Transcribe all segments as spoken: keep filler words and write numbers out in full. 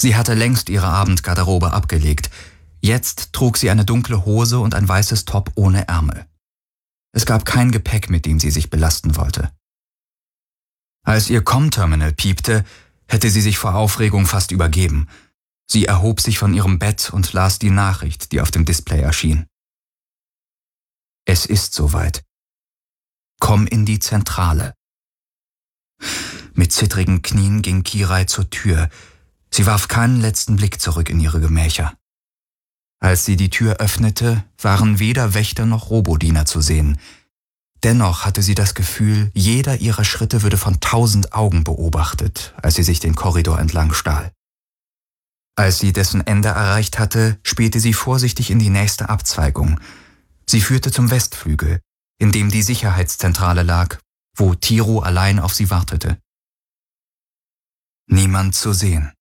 Sie hatte längst ihre Abendgarderobe abgelegt. Jetzt trug sie eine dunkle Hose und ein weißes Top ohne Ärmel. Es gab kein Gepäck, mit dem sie sich belasten wollte. Als ihr Com-Terminal piepte, hätte sie sich vor Aufregung fast übergeben. Sie erhob sich von ihrem Bett und las die Nachricht, die auf dem Display erschien. Es ist soweit. Komm in die Zentrale. Mit zittrigen Knien ging Kirai zur Tür. Sie warf keinen letzten Blick zurück in ihre Gemächer. Als sie die Tür öffnete, waren weder Wächter noch Robodiener zu sehen. Dennoch hatte sie das Gefühl, jeder ihrer Schritte würde von tausend Augen beobachtet, als sie sich den Korridor entlang stahl. Als sie dessen Ende erreicht hatte, spähte sie vorsichtig in die nächste Abzweigung. Sie führte zum Westflügel, in dem die Sicherheitszentrale lag, wo Tiro allein auf sie wartete. Niemand zu sehen.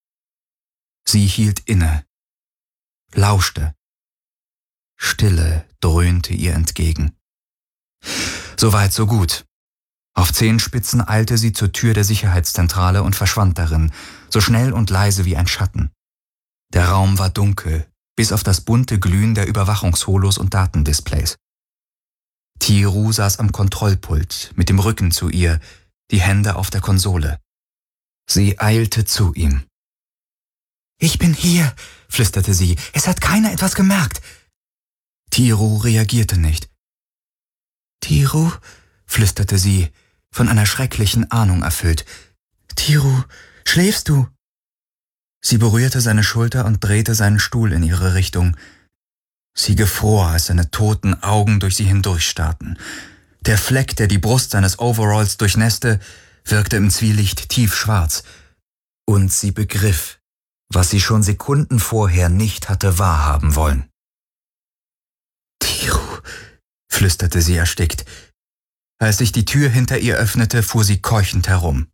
Sie hielt inne, lauschte. Stille dröhnte ihr entgegen. Soweit, so gut. Auf Zehenspitzen eilte sie zur Tür der Sicherheitszentrale und verschwand darin, so schnell und leise wie ein Schatten. Der Raum war dunkel, bis auf das bunte Glühen der Überwachungsholos und Datendisplays. Tiro saß am Kontrollpult, mit dem Rücken zu ihr, die Hände auf der Konsole. Sie eilte zu ihm. »Ich bin hier«, flüsterte sie. »Es hat keiner etwas gemerkt.« Tiro reagierte nicht. »Tiro«, flüsterte sie, von einer schrecklichen Ahnung erfüllt. »Tiro, schläfst du?« Sie berührte seine Schulter und drehte seinen Stuhl in ihre Richtung. Sie gefror, als seine toten Augen durch sie hindurchstarrten. Der Fleck, der die Brust seines Overalls durchnässte, wirkte im Zwielicht tiefschwarz. Und sie begriff, was sie schon Sekunden vorher nicht hatte wahrhaben wollen. »Tiro«, flüsterte sie erstickt. Als sich die Tür hinter ihr öffnete, fuhr sie keuchend herum.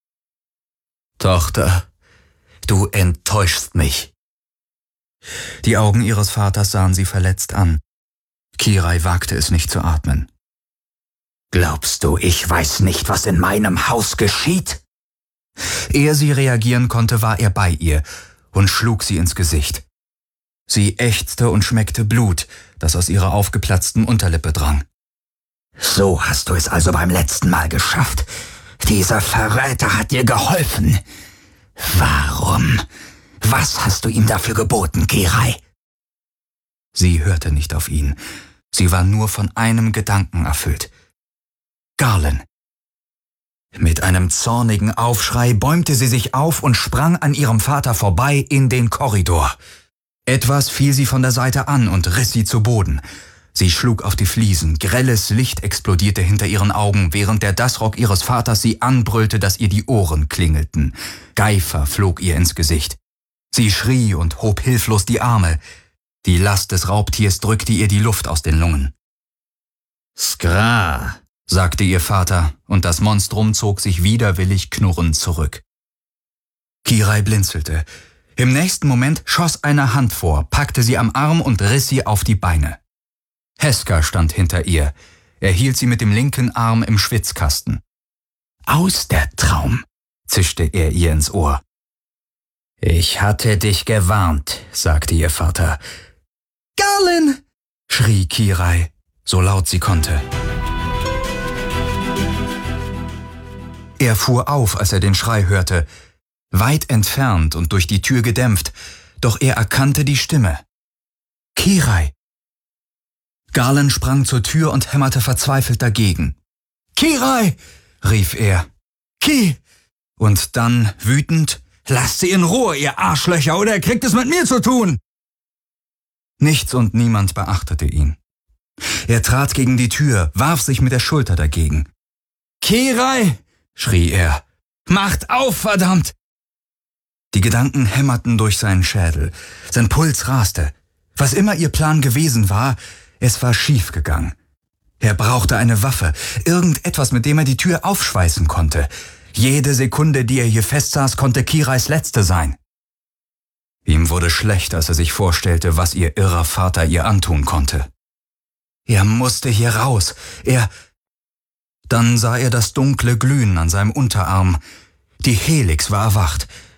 »Tochter, du enttäuschst mich.« Die Augen ihres Vaters sahen sie verletzt an. Kirai wagte es nicht zu atmen. »Glaubst du, ich weiß nicht, was in meinem Haus geschieht?« Ehe sie reagieren konnte, war er bei ihr und schlug sie ins Gesicht. Sie ächzte und schmeckte Blut, das aus ihrer aufgeplatzten Unterlippe drang. »So hast du es also beim letzten Mal geschafft. Dieser Verräter hat dir geholfen. Warum? Was hast du ihm dafür geboten, Kirai?« Sie hörte nicht auf ihn. Sie war nur von einem Gedanken erfüllt. Garland. Mit einem zornigen Aufschrei bäumte sie sich auf und sprang an ihrem Vater vorbei in den Korridor. Etwas fiel sie von der Seite an und riss sie zu Boden. Sie schlug auf die Fliesen, grelles Licht explodierte hinter ihren Augen, während der Dassrock ihres Vaters sie anbrüllte, dass ihr die Ohren klingelten. Geifer flog ihr ins Gesicht. Sie schrie und hob hilflos die Arme. Die Last des Raubtiers drückte ihr die Luft aus den Lungen. »Skra«, sagte ihr Vater, und das Monstrum zog sich widerwillig knurrend zurück. Kirai blinzelte. Im nächsten Moment schoss eine Hand vor, packte sie am Arm und riss sie auf die Beine. Heska stand hinter ihr. Er hielt sie mit dem linken Arm im Schwitzkasten. »Aus der Traum«, zischte er ihr ins Ohr. »Ich hatte dich gewarnt«, sagte ihr Vater. »Garland«, schrie Kirai, so laut sie konnte. Er fuhr auf, als er den Schrei hörte, weit entfernt und durch die Tür gedämpft, doch er erkannte die Stimme. »Kirai!« Garland sprang zur Tür und hämmerte verzweifelt dagegen. »Kirai!« rief er. »Ki!« Und dann, wütend, »Lasst sie in Ruhe, ihr Arschlöcher, oder ihr kriegt es mit mir zu tun!« Nichts und niemand beachtete ihn. Er trat gegen die Tür, warf sich mit der Schulter dagegen. »Kirai!« schrie er. »Macht auf, verdammt!« Die Gedanken hämmerten durch seinen Schädel. Sein Puls raste. Was immer ihr Plan gewesen war, es war schief gegangen. Er brauchte eine Waffe, irgendetwas, mit dem er die Tür aufschweißen konnte. Jede Sekunde, die er hier festsaß, konnte Kirais letzte sein. Ihm wurde schlecht, als er sich vorstellte, was ihr irrer Vater ihr antun konnte. Er musste hier raus. Er... Dann sah er das dunkle Glühen an seinem Unterarm. Die Helix war erwacht.